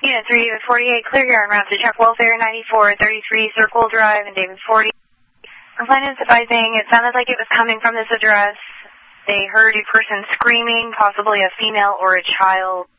Unit 3 with 48, clear your en route to Chuck Welfare 9433 Circle Drive and David 40. Complainants advising it sounded like it was coming from this address. They heard a person screaming, possibly a female or a child.